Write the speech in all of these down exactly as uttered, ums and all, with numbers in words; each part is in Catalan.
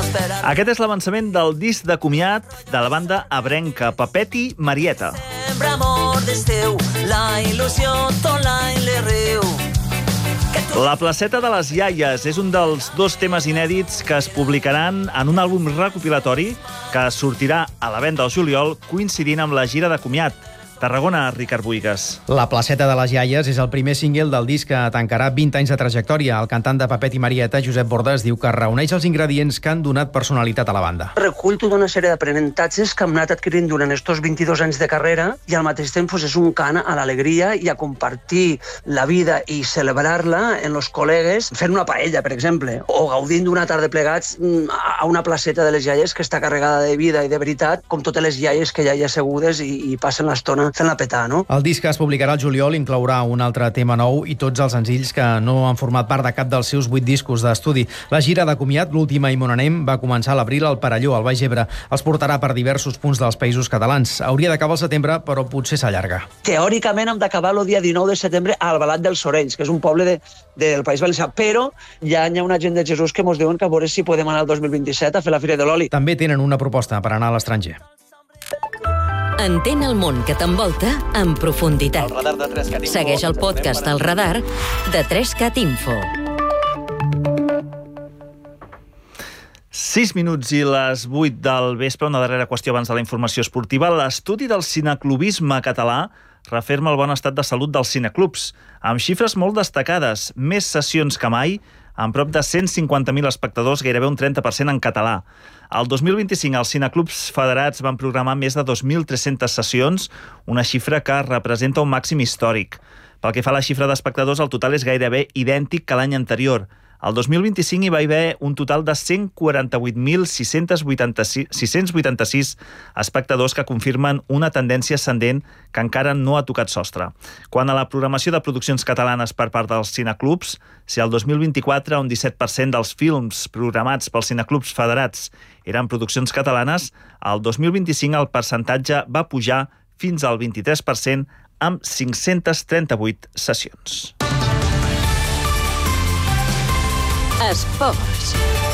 Aquest és l'avançament del disc de comiat de la banda abrenca Papet i Marieta. Sempre amor d'estiu, la il·lusió tot l'any li riu. La placeta de les iaies és un dels dos temes inèdits que es publicaran en un àlbum recopilatori que sortirà a la venda al juliol coincidint amb la gira de comiat. Tarragona, Ricard Buigas. La placeta de les iaies és el primer single del disc que tancarà vint anys de trajectòria. El cantant de Papet i Marieta, Josep Bordes, diu que reuneix els ingredients que han donat personalitat a la banda. Recull tota una sèrie d'aprenentatges que hem anat adquirint durant estos vint-i-dos anys de carrera i al mateix temps és un cant a l'alegria i a compartir la vida i celebrar-la en els col·legues fent una paella, per exemple, o gaudint d'una tarda plegats a una placeta de les iaies que està carregada de vida i de veritat, com totes les iaies que ja hi ha assegudes i, i passen l'estona fent-la petar, no? El disc que es publicarà al juliol inclourà un altre tema nou i tots els senzills que no han format part de cap dels seus vuit discos d'estudi. La gira de comiat, l'última i me n'anem, va començar a l'abril al Perelló, al Baix Ebre. Els portarà per diversos punts dels països catalans. Hauria d'acabar al setembre, però potser s'allarga. Teòricament hem d'acabar el dia dinou de setembre a Albalat dels Sorells, que és un poble de, del País Valencià, però ja hi ha una gent de Jesús que ens diuen que a veure si podem anar el dos mil vint-i-set a fer la Fira de l'Oli. També tenen una proposta per anar a l'estranger. Entén el món que t'envolta en profunditat. El Segueix el podcast El Radar de tres cat Info. sis minuts i les vuit del vespre, una darrera qüestió abans de la informació esportiva. L'estudi del cineclubisme català referma el bon estat de salut dels cineclubs, amb xifres molt destacades, més sessions que mai, amb prop de cent cinquanta mil espectadors, gairebé un trenta per cent en català. El dos mil vint-i-cinc els cineclubs federats van programar més de dos mil tres-centes sessions, una xifra que representa un màxim històric. Pel que fa a la xifra d'espectadors, el total és gairebé idèntic que l'any anterior. El dos mil vint-i-cinc hi va haver un total de cent quaranta-vuit mil sis-cents vuitanta-sis espectadors que confirmen una tendència ascendent que encara no ha tocat sostre. Quant a la programació de produccions catalanes per part dels cineclubs, si el dos mil vint-i-quatre un disset per cent dels films programats pels cineclubs federats eren produccions catalanes, el dos mil vint-i-cinc el percentatge va pujar fins al vint-i-tres per cent amb cinc-cents trenta-vuit sessions. Esports.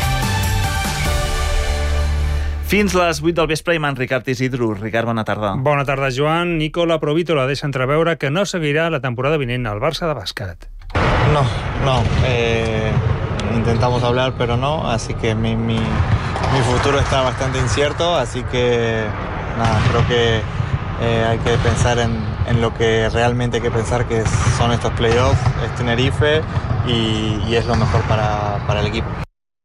Fins les vuit del vespre, Iman Ricard Isidro. Ricard, bona tarda. Bona tarda, Joan. Nicola Provítola deixa entreveure que no seguirà la temporada vinent al Barça de bàsquet. No, no. Eh, intentamos hablar, pero no. Así que mi, mi, mi futuro está bastante incierto. Así que, nada, creo que eh, hay que pensar en, en lo que realmente hay que pensar, que son estos playoffs, es Tenerife, y, y es lo mejor para, para el equipo.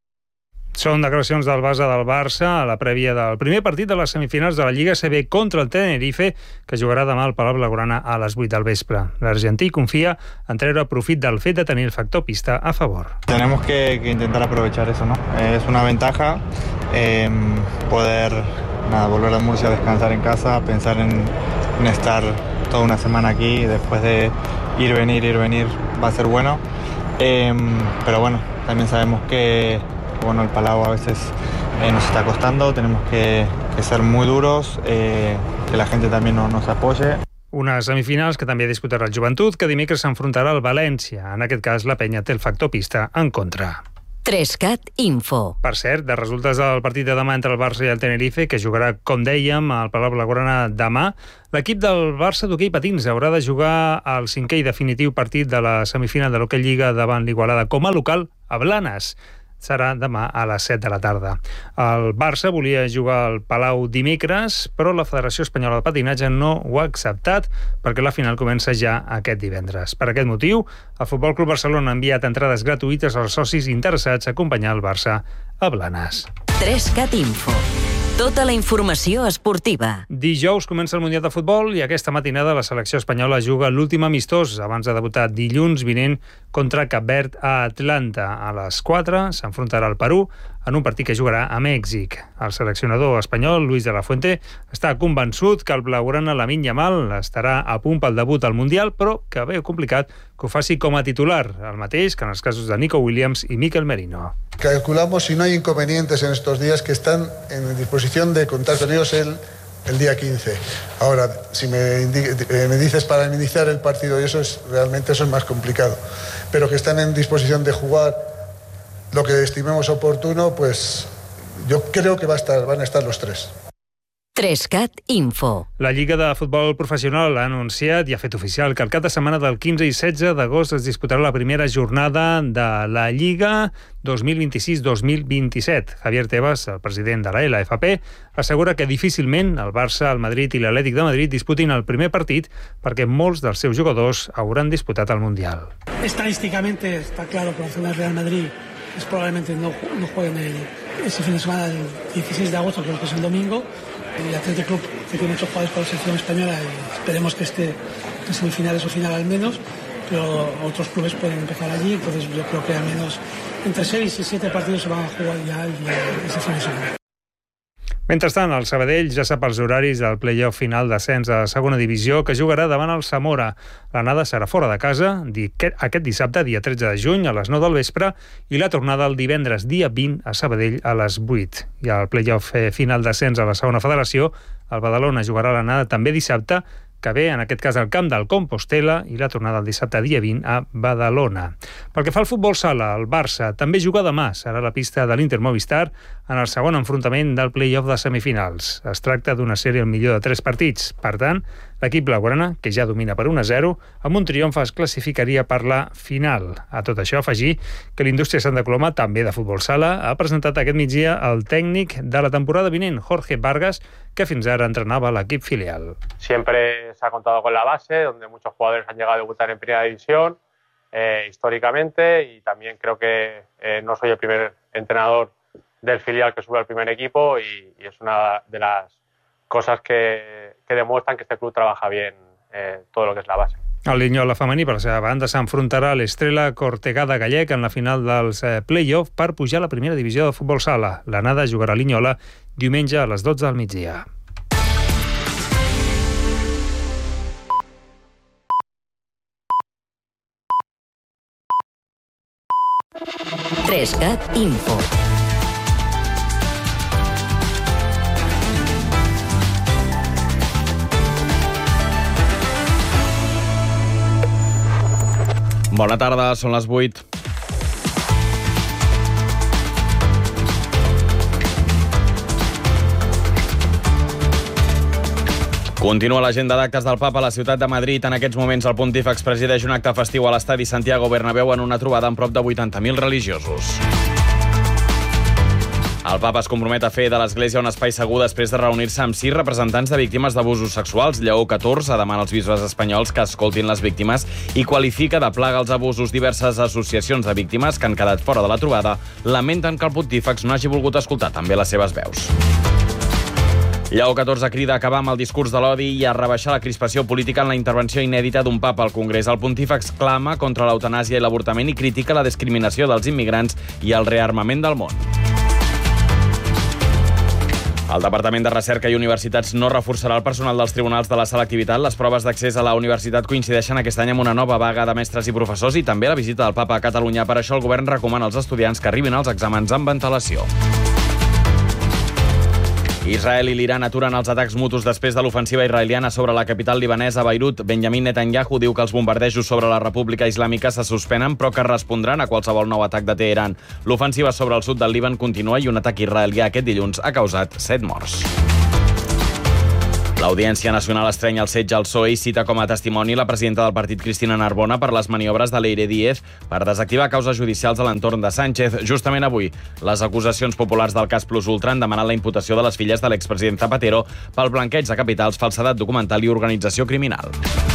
Són declaracions del base del Barça a la prèvia del primer partit de les semifinals de la Lliga A C B contra el Tenerife, que jugarà demà al Palau Blaugrana a les vuit del vespre. L'argentí confia en treure profit del fet de tenir el factor pista a favor. Tenemos que, que intentar aprovechar eso, ¿no? Eh, es una ventaja eh, poder nada, volver a Murcia a descansar en casa, pensar en, en estar toda una semana aquí, después de ir, venir, ir, venir, va a ser bueno. Eh, pero bueno, también sabemos que bueno, el Palau a veces eh, nos está costando, tenemos que, que ser muy duros, eh, que la gente también no, nos apoye. Unes semifinals que també disputarà el Joventut, que dimecres s'enfrontarà al València. En aquest cas, la penya té el factor pista en contra. tres cat Info. Per cert, de resultes del partit de demà entre el Barça i el Tenerife, que jugarà, com dèiem, al Palau Blaugrana demà, l'equip del Barça d'hoquei patins haurà de jugar el cinquè i definitiu partit de la semifinal de l'Hockey Lliga davant l'Igualada com a local a Blanes. Serà demà a les set de la tarda. El Barça volia jugar al Palau dimecres, però la Federació Espanyola de Patinatge no ho ha acceptat perquè la final comença ja aquest divendres. Per aquest motiu, el Futbol Club Barcelona ha enviat entrades gratuïtes als socis interessats a acompanyar el Barça a Blanes. tres cat Info. Tota la informació esportiva. Dijous comença el Mundial de Futbol i aquesta matinada la selecció espanyola juga l'últim amistós abans de debutar dilluns vinent contra Cap Verd a Atlanta. A les quatre s'enfrontarà al Perú en un partit que jugarà a Mèxic. El seleccionador espanyol, Luis de la Fuente, està convençut que el blaugrana Lamine Yamal estarà a punt pel debut al Mundial, però que veu complicat que ho faci com a titular, el mateix que en els casos de Nico Williams i Mikel Merino. Calculamos, si no hay inconvenientes en estos días, que están en disposición de contar con ellos el, el día quince. Ahora, si me, eh, me dices para iniciar el partido, y eso es realmente eso es más complicado, pero que están en disposición de jugar lo que estimemos oportuno, pues yo creo que va a estar, van a estar los tres. tres cat Info. La Lliga de Futbol Professional ha anunciat i ha fet oficial que el cap de setmana del quinze i setze d'agost es disputarà la primera jornada de la Lliga dos mil vint-i-sis dos mil vint-i-set. Javier Tebas, el president de la L F P, assegura que difícilment el Barça, el Madrid i l'Atlètic de Madrid disputin el primer partit perquè molts dels seus jugadors hauran disputat el Mundial. Estadísticamente está claro que el Real Madrid es probablemente no, no jueguen el, ese fin de semana del dieciséis de agosto, creo que es el domingo. El Athletic Club, que tiene muchos jugadores para la selección española, y esperemos que esté en semifinales o final al menos, pero otros clubes pueden empezar allí, entonces yo creo que al menos entre seis y siete partidos se van a jugar ya el día, ese fin de semana. Mentrestant, el Sabadell ja sap els horaris del play-off final d'ascens a segona divisió, que jugarà davant el Zamora. L'anada serà fora de casa aquest dissabte, dia tretze de juny, a les nou del vespre, i la tornada el divendres, dia vint, a Sabadell, a les vuit. I al play-off final d'ascens a la segona federació, el Badalona jugarà l'anada també dissabte, que ve, en aquest cas, al camp del Compostel·la, i la tornada el dissabte, dia vint, a Badalona. Pel que fa al futbol sala, el Barça també juga demà. Serà la pista de l'Inter Movistar en el segon enfrontament del play-off de semifinals. Es tracta d'una sèrie al millor de tres partits. Per tant, l'equip blaugrana, que ja domina per un a zero, amb un triomf es classificaria per la final. A tot això, afegir que l'Indústria Santa Coloma, també de futbol sala, ha presentat aquest migdia el tècnic de la temporada vinent, Jorge Vargas, que fins ara entrenava l'equip filial. Siempre se ha contado con la base, donde muchos jugadores han llegado a debutar en primera división eh, históricamente, y también creo que eh, no soy el primer entrenador del filial que sube al primer equipo, y, y es una de las cosas que, que demuestran que este club trabaja bien eh, todo lo que es la base. El Linyola femení, per la seva banda, s'enfrontarà a l'Estrela Cortegada Gallec en la final dels play-off per pujar a la primera divisió de futbol sala. L'anada jugarà a Linyola diumenge a les dotze del migdia. tres cat Info. Bona tarda, són les vuit. Continua l'agenda d'actes del Papa a la ciutat de Madrid. En aquests moments el pontífex presideix un acte festiu a l'estadi Santiago Bernabéu en una trobada amb prop de vuitanta mil religiosos. El Papa es compromet a fer de l'Església un espai segur després de reunir-se amb sis representants de víctimes d'abusos sexuals. Lleó catorze demana als bisbes espanyols que escoltin les víctimes i qualifica de plaga els abusos. Diverses associacions de víctimes que han quedat fora de la trobada lamenten que el pontífex no hagi volgut escoltar també les seves veus. Lleó catorze crida a acabar amb el discurs de l'odi i a rebaixar la crispació política en la intervenció inèdita d'un papa al Congrés. El pontífex clama contra l'eutanàsia i l'avortament i critica la discriminació dels immigrants i el rearmament del món. El Departament de Recerca i Universitats no reforçarà el personal dels tribunals de la selectivitat. Les proves d'accés a la universitat coincideixen aquest any amb una nova vaga de mestres i professors i també la visita del Papa a Catalunya. Per això el govern recomana als estudiants que arribin als exàmens amb ventilació. Israel i l'Iran aturen els atacs mutus després de l'ofensiva israeliana sobre la capital libanesa, Beirut. Benjamin Netanyahu diu que els bombardejos sobre la República Islàmica se suspenen, però que respondran a qualsevol nou atac de Teheran. L'ofensiva sobre el sud del Líban continua i un atac israelià aquest dilluns ha causat set morts. L'Audiència Nacional estreny el setge al P S O E i cita com a testimoni la presidenta del partit, Cristina Narbona, per les maniobres de Leire Díez per desactivar causes judicials a l'entorn de Sánchez. Justament avui, les acusacions populars del cas Plus Ultra han demanat la imputació de les filles de l'expresident Zapatero pel blanqueig de capitals, falsedat documental i organització criminal.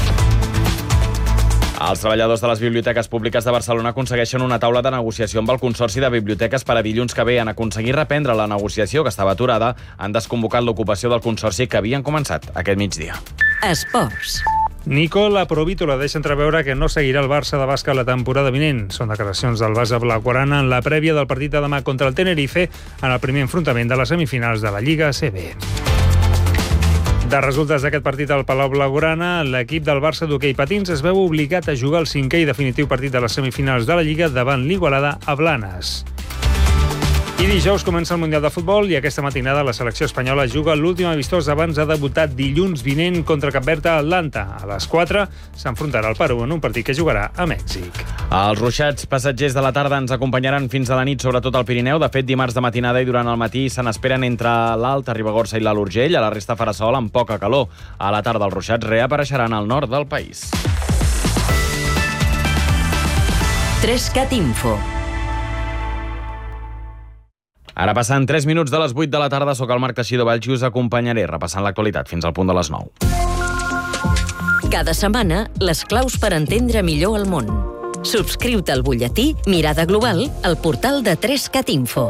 Els treballadors de les biblioteques públiques de Barcelona aconsegueixen una taula de negociació amb el Consorci de Biblioteques per a dilluns que ve. En aconseguir reprendre la negociació, que estava aturada, han desconvocat l'ocupació del Consorci que havien començat aquest migdia. Esports. Nicola Provítola deixa entreveure que no seguirà el Barça de bàsquet la temporada vinent. Són declaracions del base blaugrana en la prèvia del partit de demà contra el Tenerife en el primer enfrontament de les semifinals de la Lliga A C B. De resultats d'aquest partit al Palau Blaugrana, l'equip del Barça d'hoquei patins es veu obligat a jugar el cinquè i definitiu partit de les semifinals de la Lliga davant l'Igualada a Blanes. I dijous comença el Mundial de Futbol i aquesta matinada la selecció espanyola juga l'últim amistós abans de debutar dilluns vinent contra Cap Verd a Atlanta. A les quatre s'enfrontarà al Perú en un partit que jugarà a Mèxic. Els ruixats passatgers de la tarda ens acompanyaran fins a la nit, sobretot al Pirineu. De fet, dimarts de matinada i durant el matí se n'esperen entre l'Alt, Ribagorça i l'Alt Urgell. A la resta farà sol amb poca calor. A la tarda els ruixats reapareixeran al nord del país. trescat Info. Ara passant tres minuts de les vuit de la tarda, soc el Marc Teixidor Valls i us acompanyaré repassant l'actualitat fins al punt de les nou. Cada setmana, les claus per entendre millor el món. Subscriu-te al butlletí Mirada Global al portal de trescat Info.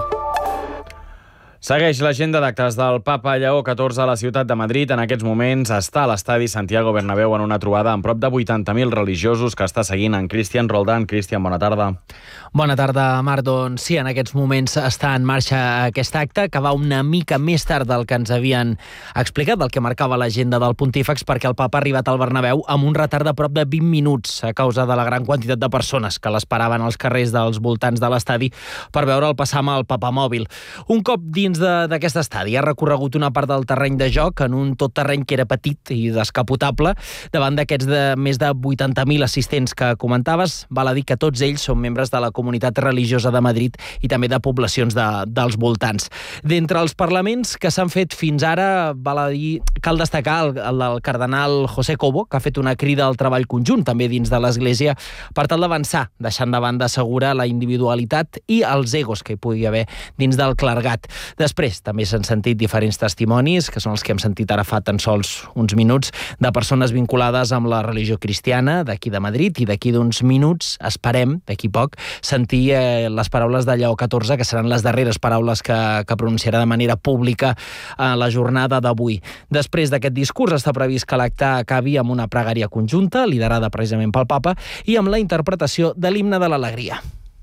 Segueix l'agenda d'actes del Papa Lleó catorze a la ciutat de Madrid. En aquests moments està a l'estadi Santiago Bernabéu en una trobada amb prop de vuitanta mil religiosos que està seguint en Cristian Roldán. Cristian, bona tarda. Bona tarda, Marc. Doncs sí, en aquests moments està en marxa aquest acte, que va una mica més tard del que ens havien explicat, del que marcava l'agenda del Pontífex, perquè el Papa ha arribat al Bernabéu amb un retard de prop de vint minuts a causa de la gran quantitat de persones que l'esperaven als carrers dels voltants de l'estadi per veure'l passar amb el papamòbil. Un cop dins d'aquest estadi ha recorregut una part del terreny de joc en un tot terreny que era petit i descapotable. Davant d'aquests de més de vuitanta mil assistents que comentaves, val a dir que tots ells són membres de la comunitat religiosa de Madrid i també de poblacions de, dels voltants. D'entre els parlaments que s'han fet fins ara, val a dir, cal destacar el, el del cardenal José Cobo, que ha fet una crida al treball conjunt també dins de l'Església per tal d'avançar, deixant de banda segura la individualitat i els egos que hi pugui haver dins del clergat. Després també s'han sentit diferents testimonis, que són els que hem sentit ara fa tan sols uns minuts, de persones vinculades amb la religió cristiana d'aquí de Madrid, i d'aquí d'uns minuts, esperem, d'aquí poc, sentir eh, les paraules de Lleó catorze, que seran les darreres paraules que, que pronunciarà de manera pública a la jornada d'avui. Després d'aquest discurs està previst que l'acte acabi amb una pregària conjunta, liderada precisament pel Papa, i amb la interpretació de l'himne de l'alegria.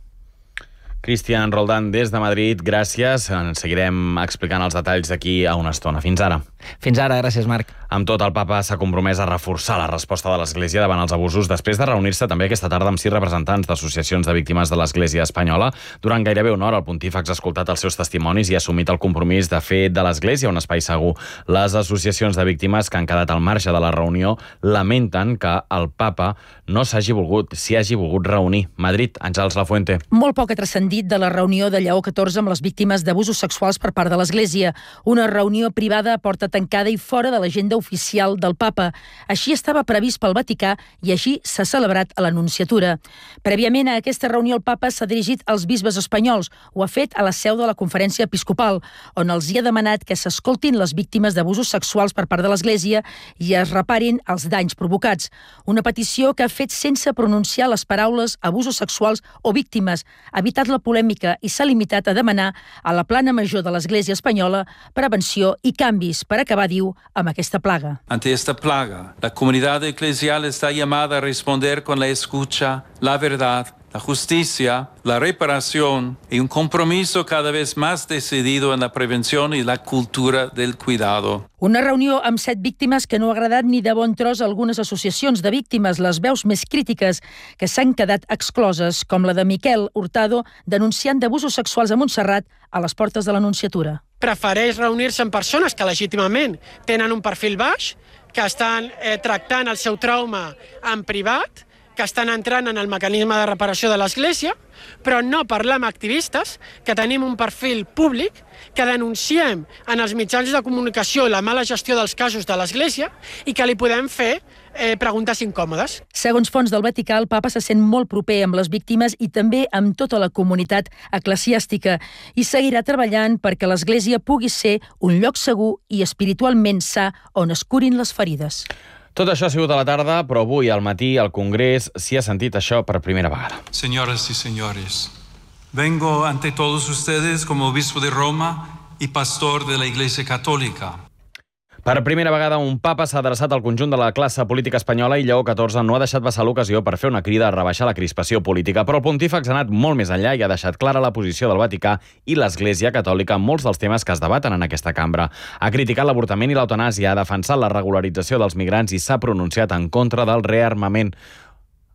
Cristian Roldán, des de Madrid, gràcies. En seguirem explicant els detalls d'aquí a una estona. Fins ara. Fins ara, gràcies, Marc. Amb tot, el Papa s'ha compromès a reforçar la resposta de l'Església davant els abusos després de reunir-se també aquesta tarda amb sis representants d'associacions de víctimes de l'Església espanyola. Durant gairebé una hora, el Pontífex ha escoltat els seus testimonis i ha assumit el compromís de fer de l'Església un espai segur. Les associacions de víctimes que han quedat al marge de la reunió lamenten que el Papa no s'hagi volgut, s'hi hagi volgut reunir. Madrid, Àngels Lafuente. Molt poc ha transcendit de la reunió de Lleó catorze amb les víctimes d'abusos sexuals per part de l'Església. Una reunió privada a porta tancada i fora de l'agenda oficial del Papa. Així estava previst pel Vaticà i així s'ha celebrat a l'Anunciatura. Prèviament a aquesta reunió el Papa s'ha dirigit als bisbes espanyols. Ho ha fet a la seu de la Conferència Episcopal, on els hi ha demanat que s'escoltin les víctimes d'abusos sexuals per part de l'Església i es reparin els danys provocats. Una petició que ha fet sense pronunciar les paraules abusos sexuals o víctimes, ha evitat la polèmica i s'ha limitat a demanar a la plana major de l'Església espanyola prevenció i canvis per acabar, diu, amb aquesta plaga. Ante esta plaga, la comunidad eclesial está llamada a responder con la escucha, la verdad, la justicia, la reparación y un compromiso cada vez más decidido en la prevención y la cultura del cuidado. Una reunió amb set víctimes que no ha agradat ni de bon tros a algunes associacions de víctimes, les veus més crítiques que s'han quedat excloses, com la de Miquel Hurtado, denunciant d'abusos sexuals a Montserrat a les portes de l'Anunciatura. Prefereix reunir-se amb persones que legítimament tenen un perfil baix, que estan eh, tractant el seu trauma en privat, que estan entrant en el mecanisme de reparació de l'Església, però no parlar amb activistes, que tenim un perfil públic, que denunciem en els mitjans de comunicació la mala gestió dels casos de l'Església i que li podem fer eh, preguntes incòmodes. Segons fonts del Vaticà, el Papa se sent molt proper amb les víctimes i també amb tota la comunitat eclesiàstica i seguirà treballant perquè l'Església pugui ser un lloc segur i espiritualment sa on es curin les ferides. Tot això ha sigut a la tarda, però avui al matí al Congrés s'hi ha sentit això per primera vegada. Señoras y señores, vengo ante todos ustedes como obispo de Roma y pastor de la Iglesia Católica. Per primera vegada, un papa s'ha adreçat al conjunt de la classe política espanyola i Lleó catorze no ha deixat passar l'ocasió per fer una crida a rebaixar la crispació política, però el Pontífex ha anat molt més enllà i ha deixat clara la posició del Vaticà i l'Església Catòlica en molts dels temes que es debaten en aquesta cambra. Ha criticat l'avortament i l'eutanàsia, ha defensat la regularització dels migrants i s'ha pronunciat en contra del rearmament.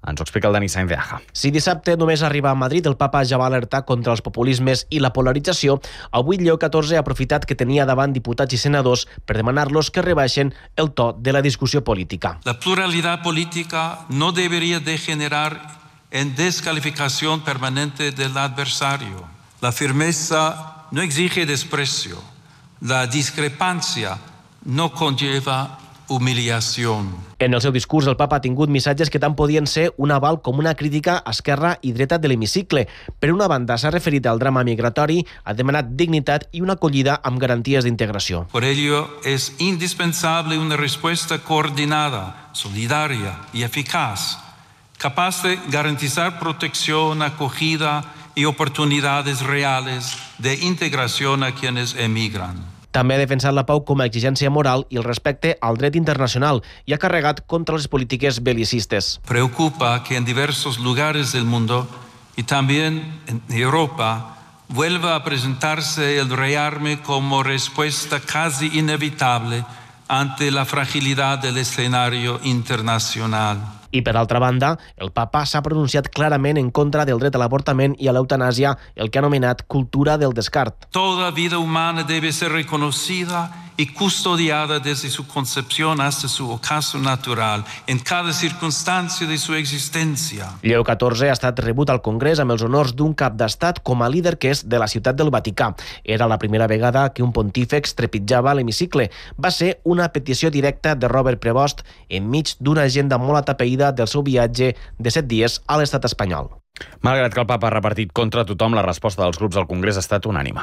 Ens ho explica el Dani Sainz de Aja. Si dissabte només arriba a Madrid, el papa ja va alertar contra els populismes i la polarització. Avui Lleó catorze ha aprofitat que tenia davant diputats i senadors per demanar-los que rebaixen el to de la discussió política. La pluralidad política no debería degenerar en descalificación permanente del adversario. La firmeza no exige desprecio. La discrepancia no conlleva humiliación. En el seu discurs, el papa ha tingut missatges que tant podien ser un aval com una crítica a esquerra i dreta de l'hemicicle. Per una banda, s'ha referit al drama migratori, ha demanat dignitat i una acollida amb garanties d'integració. Por ello, es indispensable una respuesta coordinada, solidaria y eficaz, capaz de garantizar protección, acogida y oportunidades reales de integración a quienes emigran. També ha defensat la pau com a exigència moral i el respecte al dret internacional i ha carregat contra les polítiques belicistes. Preocupa que en diversos lugares del mundo y también en Europa vuelva a presentarse el rearme como respuesta casi inevitable ante la fragilidad del escenario internacional. I, per altra banda, el papa s'ha pronunciat clarament en contra del dret a l'avortament i a l'eutanàsia, el que ha anomenat cultura del descart. Toda vida humana debe ser reconocida y custodiada desde su concepción hasta su ocaso natural, en cada circunstancia de su existencia. Lleó catorze ha estat rebut al Congrés amb els honors d'un cap d'estat com a líder que és de la ciutat del Vaticà. Era la primera vegada que un pontífex trepitjava l'hemicicle. Va ser una petició directa de Robert Prevost enmig d'una agenda molt atapeïda del seu viatge de set dies a l'estat espanyol. Malgrat que el papa ha repartit contra tothom, la resposta dels grups al Congrés ha estat unànime.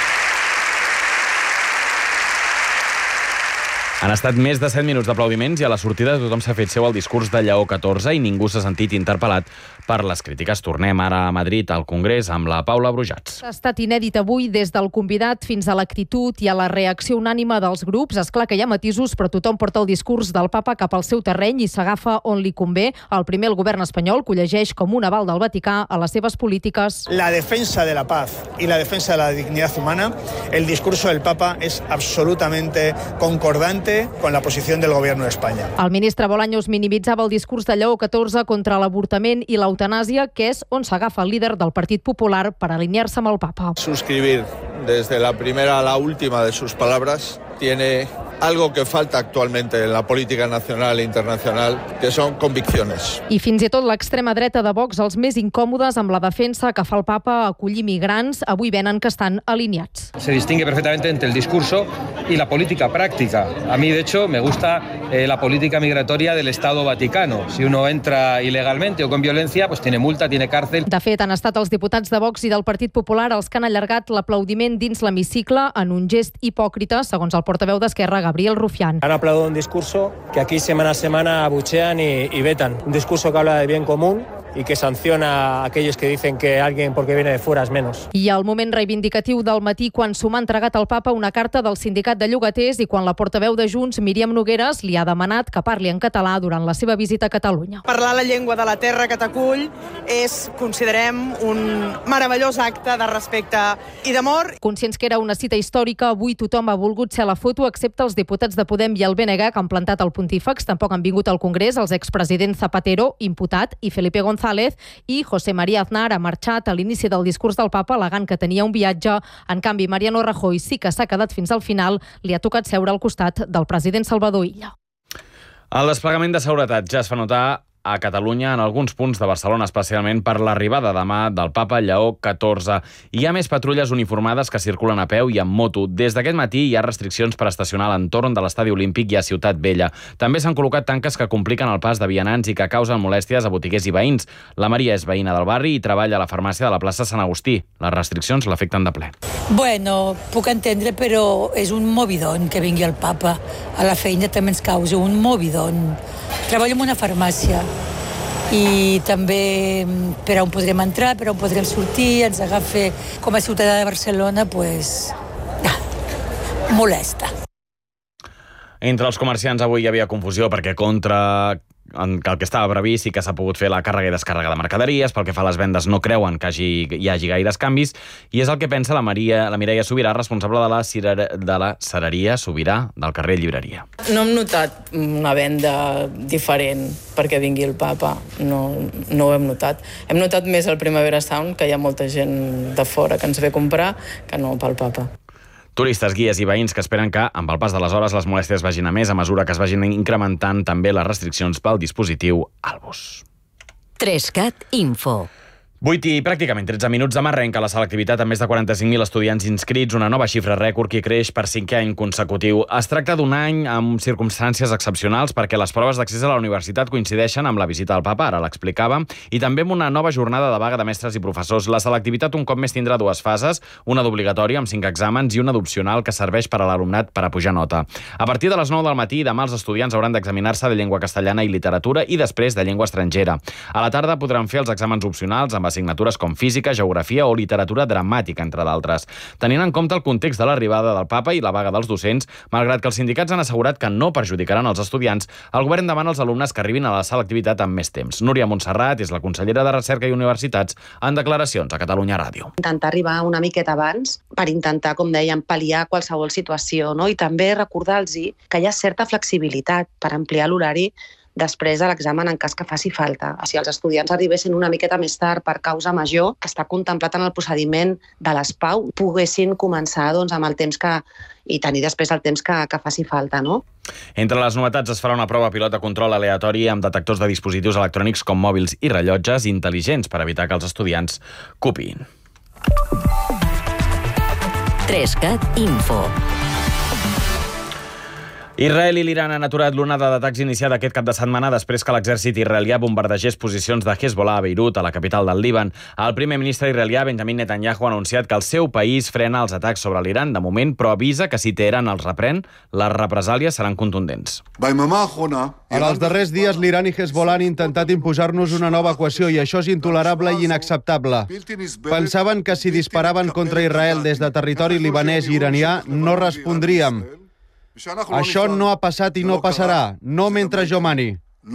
Han estat més de set minuts d'aplaudiments i a la sortida tothom s'ha fet seu el discurs de Lleó catorze i ningú s'ha sentit interpel·lat per les crítiques. Tornem ara a Madrid, al Congrés, amb la Paula Brujats. Ha estat inèdit avui des del convidat fins a l'actitud i a la reacció unànime dels grups. És clar que hi ha matisos, però tothom porta el discurs del papa cap al seu terreny i s'agafa on li convé. El primer, el govern espanyol, que ho llegeix com un aval del Vaticà a les seves polítiques. La defensa de la paz y la defensa de la dignidad humana, el discurso del papa es absolutamente concordante con la posición del gobierno de España. El ministre Bolaños minimitzava el discurs de Lleó catorze contra l'avortament i l'eutanàsia, que és on s'agafa el líder del Partit Popular per alinear-se amb el papa. Suscribir desde la primera a la última de sus palabras tiene algo que falta actualmente en la política nacional e internacional, que son convicciones. I fins i tot l'extrema dreta de Vox, els més incòmodes amb la defensa que fa el papa a acollir migrants, avui venen que estan alineats. Se distingue perfectamente entre el discurso y la política práctica. A mí, de hecho, me gusta eh, la política migratoria del Estado Vaticano. Si uno entra ilegalmente o con violencia, pues tiene multa, tiene cárcel. De fet, han estat els diputats de Vox i del Partit Popular els que han allargat l'aplaudiment dins l'hemicicle en un gest hipòcrita, segons el portaveu d'Esquerra, Gabriel Rufián. Han aplaudido un discurso que aquí semana a semana abuchean y, y vetan. Un discurso que habla de bien común y que sanciona a aquellos que dicen que alguien porque viene de fuera es menos. I el moment reivindicatiu del matí quan s'ho m'ha entregat al papa una carta del sindicat de llogaters i quan la portaveu de Junts, Míriam Nogueres, li ha demanat que parli en català durant la seva visita a Catalunya. Parlar la llengua de la terra que t'acull és, considerem, un meravellós acte de respecte i d'amor. Conscients que era una cita històrica, avui tothom ha volgut ser a la foto, excepte els diputats de Podem i el B N G que han plantat el pontífex. Tampoc han vingut al Congrés els expresidents Zapatero, imputat, i Felipe González, i José María Aznar ha marxat a l'inici del discurs del papa al·legant que tenia un viatge. En canvi, Mariano Rajoy sí que s'ha quedat fins al final. Li ha tocat seure al costat del president Salvador Illa. El desplegament de seguretat ja es fa notar a Catalunya en alguns punts de Barcelona, especialment per l'arribada demà del papa Lleó catorze. Hi ha més patrulles uniformades que circulen a peu i amb moto. Des d'aquest matí hi ha restriccions per estacionar a l'entorn de l'Estadi Olímpic i a Ciutat Vella. També s'han col·locat tanques que compliquen el pas de vianants i que causen molèsties a botiguers i veïns. La Maria és veïna del barri i treballa a la farmàcia de la plaça Sant Agustí. Les restriccions l'afecten de ple. Bueno, puc entendre, però és un movidon que vingui el papa. A la feina també ens causa un movidon. Treballo en una farmàcia i també per on podrem entrar, per on podrem sortir, ens agafa com a ciutadà de Barcelona, pues, ah, molesta. Entre els comerciants avui hi havia confusió perquè contra en el que estava previst sí que s'ha pogut fer la càrrega i descàrrega de mercaderies, pel que fa a les vendes no creuen que hagi, hi hagi gaires canvis, i és el que pensa la, Maria, la Mireia Sobirà, responsable de la, cirer, de la cereria Sobirà del carrer Llibreria. No hem notat una venda diferent perquè vingui el papa, no, no ho hem notat. Hem notat més el Primavera Sound, que hi ha molta gent de fora que ens ve a comprar, que no pel papa. Turistes, guies i veïns que esperen que, amb el pas de les hores, les molèsties vagin a més a mesura que es vagin incrementant també les restriccions pel dispositiu Albus. Trescat Info. vuit i pràcticament tretze minuts de arrenca la selectivitat amb més de quaranta-cinc mil estudiants inscrits, una nova xifra rècord que creix per cinquè any consecutiu. Es tracta d'un any amb circumstàncies excepcionals perquè les proves d'accés a la universitat coincideixen amb la visita del papa, ara l'explicava, i també amb una nova jornada de vaga de mestres i professors. La selectivitat un cop més tindrà dues fases, una d'obligatòria amb cinc exàmens i una d'opcional que serveix per a l'alumnat per a pujar nota. A partir de les nou del matí, demà els estudiants hauran d'examinar-se de llengua castellana i literatura i després de llengua estrangera. A la tarda podran fer els exàmens opcionals amb assignatures com física, geografia o literatura dramàtica, entre d'altres. Tenint en compte el context de l'arribada del papa i la vaga dels docents, malgrat que els sindicats han assegurat que no perjudicaran els estudiants, el govern demana als alumnes que arribin a la selectivitat amb més temps. Núria Montserrat és la consellera de Recerca i Universitats en declaracions a Catalunya Ràdio. Intentar arribar una miqueta abans per intentar, com dèiem, pal·liar qualsevol situació, no? I també recordar-los que hi ha certa flexibilitat per ampliar l'horari després de l'examen en cas que faci falta. Si els estudiants arribessin una miqueta més tard per causa major, que està contemplat en el procediment de l'S P A U, poguessin començar doncs, amb el temps que i tenir després el temps que, que faci falta, no? Entre les novetats es farà una prova pilot de control aleatori amb detectors de dispositius electrònics com mòbils i rellotges intel·ligents per evitar que els estudiants copiïn. Trescat Info. Israel i l'Iran han aturat l'onada d'atacs iniciada aquest cap de setmana després que l'exèrcit israelià bombardegés posicions de Hezbollah a Beirut, a la capital del Líban. El primer ministre israelià, Benjamin Netanyahu, ha anunciat que el seu país frena els atacs sobre l'Iran de moment, però avisa que si Teheran els reprèn, les represàlies seran contundents. En els darrers dies, l'Iran i Hezbollah han intentat imposar-nos una nova equació i això és intolerable i inacceptable. Pensaven que si disparaven contra Israel des de territori libanès i iranià no respondríem. Això no ha passat i no passarà, no mentre jo mani.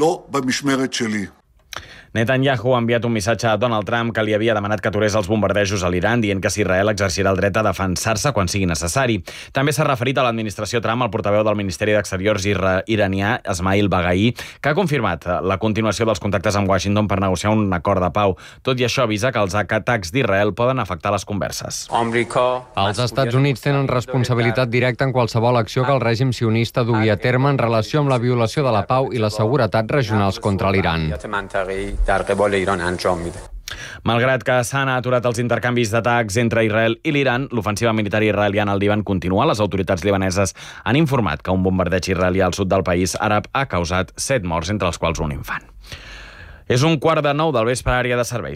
Netanyahu ha enviat un missatge a Donald Trump que li havia demanat que aturés els bombardejos a l'Iran, dient que si Israel exercirà el dret a defensar-se quan sigui necessari. També s'ha referit a l'administració Trump al portaveu del Ministeri d'Exteriors iranià, Esmail Baghai, que ha confirmat la continuació dels contactes amb Washington per negociar un acord de pau. Tot i això, avisa que els atacs d'Israel poden afectar les converses. Els Estats Units tenen responsabilitat directa en qualsevol acció que el règim sionista dugui a terme en relació amb la violació de la pau i la seguretat regionals contra l'Iran. Malgrat que s'han aturat els intercanvis d'atacs entre Israel i l'Iran, l'ofensiva militar israeliana al Líban continua. Les autoritats libaneses han informat que un bombardeig israelià al sud del país àrab ha causat set morts, entre els quals un infant. És un quart de nou del vespre, àrea de serveis.